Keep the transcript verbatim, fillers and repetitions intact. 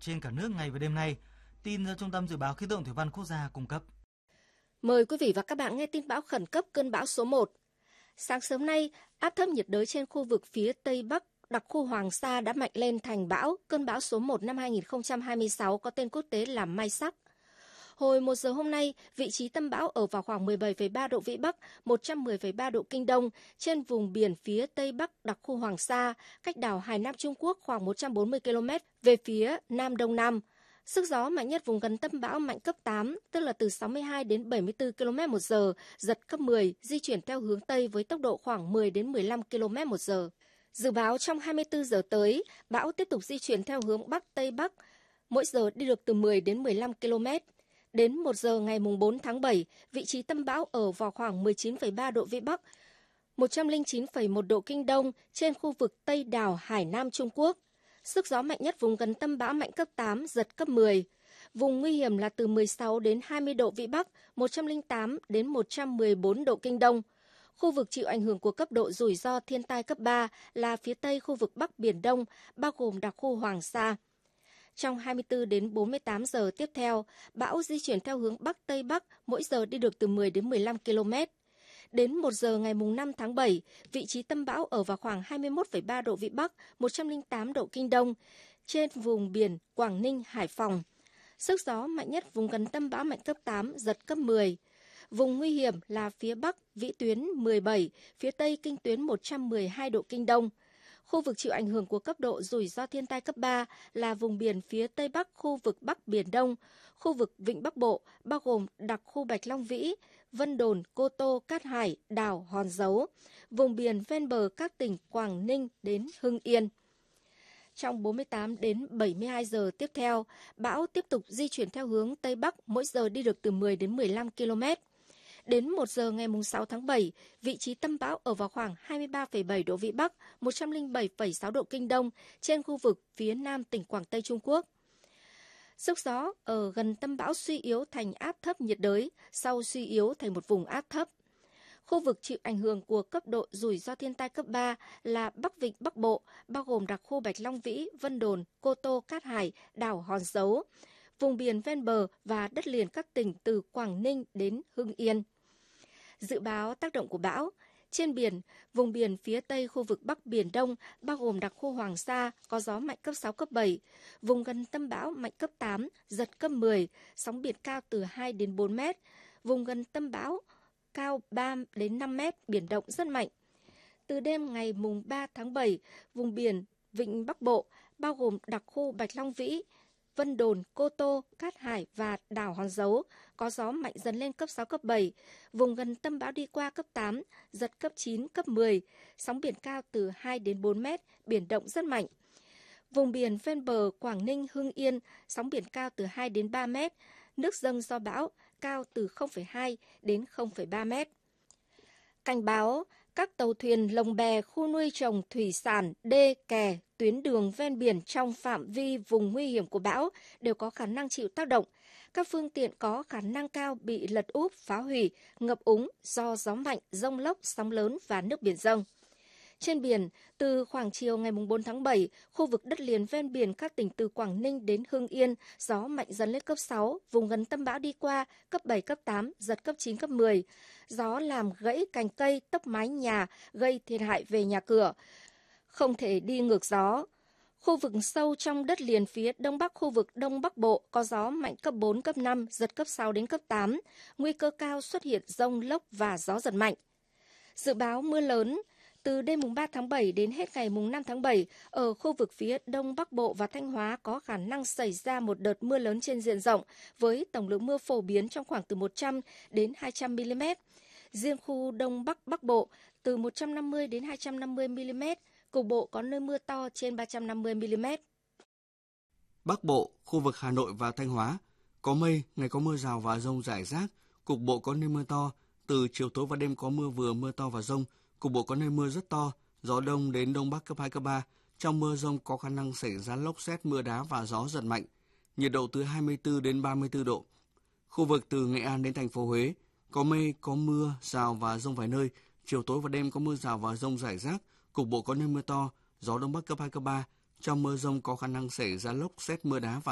trên cả nước ngày và đêm nay. Tin do Trung tâm Dự báo Khí tượng Thủy văn Quốc gia cung cấp. Mời quý vị và các bạn nghe tin bão khẩn cấp cơn bão số một. Sáng sớm nay, áp thấp nhiệt đới trên khu vực phía Tây Bắc đặc khu Hoàng Sa đã mạnh lên thành bão, cơn bão số một năm hai nghìn không trăm hai mươi sáu có tên quốc tế là Mai Sắc. Hồi một giờ hôm nay, vị trí tâm bão ở vào khoảng mười bảy phẩy ba độ Vĩ Bắc, một trăm mười phẩy ba độ Kinh Đông, trên vùng biển phía Tây Bắc đặc khu Hoàng Sa, cách đảo Hải Nam Trung Quốc khoảng một trăm bốn mươi ki lô mét về phía Nam Đông Nam. Sức gió mạnh nhất vùng gần tâm bão mạnh cấp tám, tức là từ sáu mươi hai đến bảy mươi tư ki lô mét một giờ, giật cấp mười, di chuyển theo hướng Tây với tốc độ khoảng mười đến mười lăm ki lô mét một giờ. Dự báo trong hai mươi tư giờ tới, bão tiếp tục di chuyển theo hướng Bắc Tây Bắc, mỗi giờ đi được từ mười đến mười lăm ki lô mét. Đến một giờ ngày bốn tháng bảy, vị trí tâm bão ở vào khoảng mười chín phẩy ba độ Vĩ Bắc, một trăm lẻ chín phẩy một độ Kinh Đông trên khu vực Tây đảo Hải Nam Trung Quốc. Sức gió mạnh nhất vùng gần tâm bão mạnh cấp tám, giật cấp mười. Vùng nguy hiểm là từ mười sáu đến hai mươi độ Vĩ Bắc, một trăm lẻ tám đến một trăm mười bốn độ Kinh Đông. Khu vực chịu ảnh hưởng của cấp độ rủi ro thiên tai cấp ba là phía Tây khu vực Bắc Biển Đông, bao gồm đặc khu Hoàng Sa. Trong hai mươi tư đến bốn mươi tám giờ tiếp theo, bão di chuyển theo hướng Bắc Tây Bắc, mỗi giờ đi được từ mười đến mười lăm ki lô mét. Đến một giờ ngày năm tháng bảy, vị trí tâm bão ở vào khoảng hai mươi mốt phẩy ba độ Vĩ Bắc, một trăm lẻ tám độ Kinh Đông, trên vùng biển Quảng Ninh, Hải Phòng. Sức gió mạnh nhất vùng gần tâm bão mạnh cấp tám, giật cấp mười. Vùng nguy hiểm là phía Bắc vĩ tuyến mười bảy, phía Tây kinh tuyến một trăm mười hai độ Kinh Đông. Khu vực chịu ảnh hưởng của cấp độ rủi ro thiên tai cấp ba là vùng biển phía Tây Bắc khu vực Bắc Biển Đông, khu vực Vịnh Bắc Bộ, bao gồm đặc khu Bạch Long Vĩ, Vân Đồn, Cô Tô, Cát Hải, đảo Hòn Dấu, vùng biển ven bờ các tỉnh Quảng Ninh đến Hưng Yên. Trong bốn mươi tám đến bảy mươi hai giờ tiếp theo, bão tiếp tục di chuyển theo hướng Tây Bắc, mỗi giờ đi được từ mười đến mười lăm ki lô mét. Đến một giờ ngày sáu tháng bảy, vị trí tâm bão ở vào khoảng hai mươi ba phẩy bảy độ Vĩ Bắc, một trăm lẻ bảy phẩy sáu độ Kinh Đông trên khu vực phía nam tỉnh Quảng Tây Trung Quốc. Sức gió ở gần tâm bão suy yếu thành áp thấp nhiệt đới, sau suy yếu thành một vùng áp thấp. Khu vực chịu ảnh hưởng của cấp độ rủi ro thiên tai cấp ba là Bắc Vịnh Bắc Bộ, bao gồm đặc khu Bạch Long Vĩ, Vân Đồn, Cô Tô, Cát Hải, đảo Hòn Dấu, vùng biển ven bờ và đất liền các tỉnh từ Quảng Ninh đến Hưng Yên. Dự báo tác động của bão. Trên biển, vùng biển phía Tây khu vực Bắc Biển Đông, bao gồm đặc khu Hoàng Sa, có gió mạnh cấp sáu, cấp bảy. Vùng gần tâm bão mạnh cấp tám, giật cấp mười, sóng biển cao từ hai đến bốn mét. Vùng gần tâm bão cao ba đến năm mét, biển động rất mạnh. Từ đêm ngày ba tháng bảy, vùng biển Vịnh Bắc Bộ, bao gồm đặc khu Bạch Long Vĩ, Vân Đồn, Cô Tô, Cát Hải và đảo Hòn Dấu, có gió mạnh dần lên cấp sáu, cấp bảy. Vùng gần tâm bão đi qua cấp tám, giật cấp chín, cấp mười, sóng biển cao từ hai đến bốn mét, biển động rất mạnh. Vùng biển ven bờ Quảng Ninh, Hưng Yên, sóng biển cao từ hai đến ba mét, nước dâng do bão cao từ không phẩy hai đến không phẩy ba mét. Cảnh báo các tàu thuyền lồng bè, khu nuôi trồng thủy sản, đê, kè, tuyến đường ven biển trong phạm vi vùng nguy hiểm của bão đều có khả năng chịu tác động. Các phương tiện có khả năng cao bị lật úp, phá hủy, ngập úng do gió mạnh, dông lốc, sóng lớn và nước biển dâng. Trên biển, từ khoảng chiều ngày bốn tháng bảy, khu vực đất liền ven biển các tỉnh từ Quảng Ninh đến Hưng Yên, gió mạnh dần lên cấp sáu, vùng gần tâm bão đi qua, cấp bảy, cấp tám, giật cấp chín, cấp mười. Gió làm gãy cành cây, tốc mái nhà, gây thiệt hại về nhà cửa. Không thể đi ngược gió. Khu vực sâu trong đất liền phía Đông Bắc khu vực Đông Bắc Bộ có gió mạnh cấp bốn, cấp năm, giật cấp sáu đến cấp tám. Nguy cơ cao xuất hiện dông lốc và gió giật mạnh. Dự báo mưa lớn. Từ đêm ba tháng bảy đến hết ngày năm tháng bảy, ở khu vực phía Đông Bắc Bộ và Thanh Hóa có khả năng xảy ra một đợt mưa lớn trên diện rộng với tổng lượng mưa phổ biến trong khoảng từ một trăm đến hai trăm mi li mét. Riêng khu Đông Bắc Bắc Bộ từ một trăm năm mươi đến hai trăm năm mươi mi li mét, cục bộ có nơi mưa to trên ba trăm năm mươi mi li mét. Bắc Bộ, khu vực Hà Nội và Thanh Hóa, có mây, ngày có mưa rào và dông rải rác, cục bộ có nơi mưa to, từ chiều tối và đêm có mưa vừa, mưa to và dông. Cục bộ có nơi mưa rất to, gió đông đến đông bắc cấp hai, cấp ba. Trong mưa dông có khả năng xảy ra lốc sét, mưa đá và gió giật mạnh. Nhiệt độ từ hai mươi tư đến ba mươi tư độ. Khu vực từ Nghệ An đến thành phố Huế, có mây, có mưa, rào và dông vài nơi. Chiều tối và đêm có mưa rào và dông rải rác. Cục bộ có nơi mưa to, gió đông bắc cấp hai, cấp ba. Trong mưa dông có khả năng xảy ra lốc sét, mưa đá và